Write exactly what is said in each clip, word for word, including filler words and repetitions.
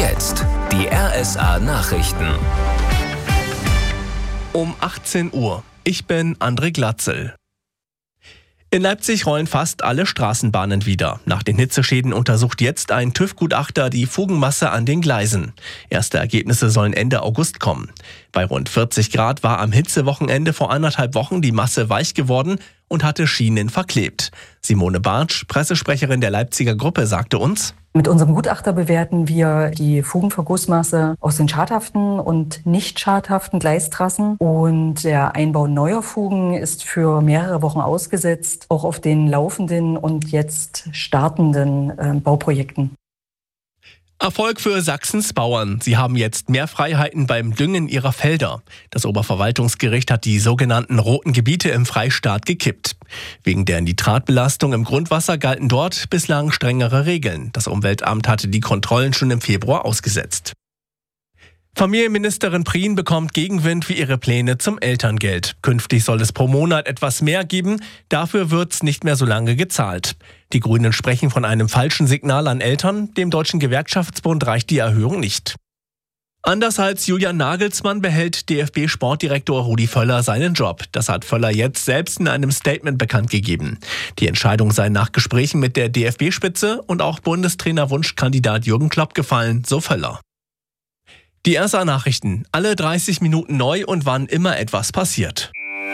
jetzt die R S A-Nachrichten. Um achtzehn Uhr. Ich bin André Glatzel. In Leipzig rollen fast alle Straßenbahnen wieder. Nach den Hitzeschäden untersucht jetzt ein TÜV-Gutachter die Fugenmasse an den Gleisen. Erste Ergebnisse sollen Ende August kommen. Bei rund vierzig Grad war am Hitzewochenende vor anderthalb Wochen die Masse weich geworden und hatte Schienen verklebt. Simone Bartsch, Pressesprecherin der Leipziger Gruppe, sagte uns: Mit unserem Gutachter bewerten wir die Fugenvergussmasse aus den schadhaften und nicht schadhaften Gleistrassen. Und der Einbau neuer Fugen ist für mehrere Wochen ausgesetzt, auch auf den laufenden und jetzt startenden äh, Bauprojekten. Erfolg für Sachsens Bauern. Sie haben jetzt mehr Freiheiten beim Düngen ihrer Felder. Das Oberverwaltungsgericht hat die sogenannten roten Gebiete im Freistaat gekippt. Wegen der Nitratbelastung im Grundwasser galten dort bislang strengere Regeln. Das Umweltamt hatte die Kontrollen schon im Februar ausgesetzt. Familienministerin Prien bekommt Gegenwind für ihre Pläne zum Elterngeld. Künftig soll es pro Monat etwas mehr geben, dafür wird's nicht mehr so lange gezahlt. Die Grünen sprechen von einem falschen Signal an Eltern, dem Deutschen Gewerkschaftsbund reicht die Erhöhung nicht. Anders als Julian Nagelsmann behält D F B-Sportdirektor Rudi Völler seinen Job. Das hat Völler jetzt selbst in einem Statement bekannt gegeben. Die Entscheidung sei nach Gesprächen mit der D F B-Spitze und auch Bundestrainer-Wunschkandidat Jürgen Klopp gefallen, so Völler. Die R S A-Nachrichten, alle dreißig Minuten neu und wann immer etwas passiert.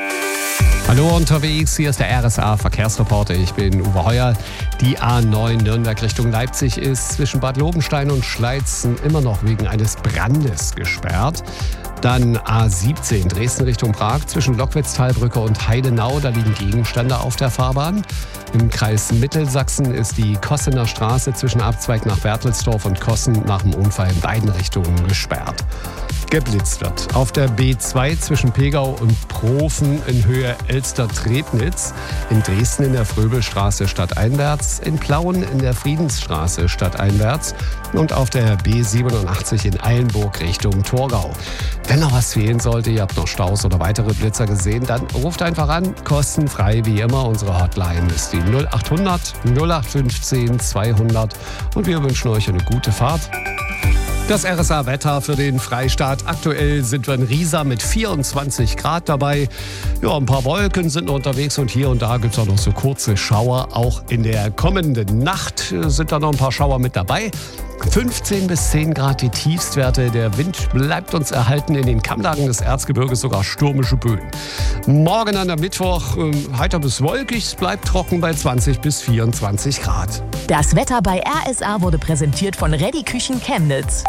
Hallo unterwegs, hier ist der R S A-Verkehrsreporter, ich bin Uwe Heuer. Die A neun Nürnberg Richtung Leipzig ist zwischen Bad Lobenstein und Schleizen immer noch wegen eines Brandes gesperrt. Dann A siebzehn Dresden Richtung Prag zwischen Lockwitztalbrücke und Heidenau, da liegen Gegenstände auf der Fahrbahn. Im Kreis Mittelsachsen ist die Kossener Straße zwischen Abzweig nach Bertelsdorf und Kossen nach dem Unfall in beiden Richtungen gesperrt. Geblitzt wird auf der B zwei zwischen Pegau und Profen in Höhe Elster-Trebnitz, in Dresden in der Fröbelstraße stadteinwärts, in Plauen in der Friedensstraße stadteinwärts und auf der B siebenundachtzig in Eilenburg Richtung Torgau. Wenn noch was fehlen sollte, ihr habt noch Staus oder weitere Blitzer gesehen, dann ruft einfach an, kostenfrei wie immer. Unsere Hotline ist die null acht hundert null acht fünfzehn zweihundert und wir wünschen euch eine gute Fahrt. Das R S A-Wetter für den Freistaat. Aktuell sind wir in Riesa mit vierundzwanzig Grad dabei. Ja, ein paar Wolken sind noch unterwegs und hier und da gibt es auch noch so kurze Schauer. Auch in der kommenden Nacht sind da noch ein paar Schauer mit dabei. fünfzehn bis zehn Grad die Tiefstwerte. Der Wind bleibt uns erhalten, in den Kammlagen des Erzgebirges sogar stürmische Böen. Morgen an der Mittwoch äh, heiter bis wolkig, es bleibt trocken bei zwanzig bis vierundzwanzig Grad. Das Wetter bei R S A wurde präsentiert von Reddy Küchen Chemnitz.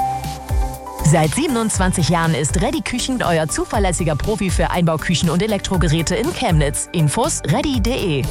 Seit siebenundzwanzig Jahren ist Reddy Küchen euer zuverlässiger Profi für Einbauküchen und Elektrogeräte in Chemnitz. Infos reddy punkt de.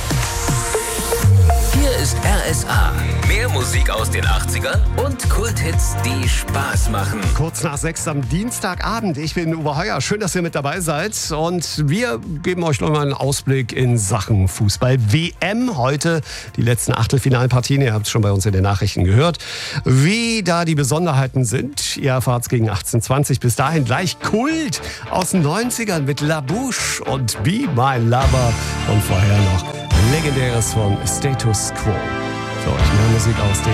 Hier ist R S A. Mehr Musik aus den achtzigern und Kulthits, die Spaß machen. Kurz nach sechs am Dienstagabend. Ich bin Uwe Heuer. Schön, dass ihr mit dabei seid. Und wir geben euch noch mal einen Ausblick in Sachen Fußball. W M heute, die letzten Achtelfinalpartien. Ihr habt es schon bei uns in den Nachrichten gehört. Wie da die Besonderheiten sind, ihr erfahrt es gegen achtzehn Uhr zwanzig. Bis dahin gleich Kult aus den neunzigern mit La Bouche und Be My Lover. Und vorher noch Legendäres von Status Quo. Für euch mehr Musik aus den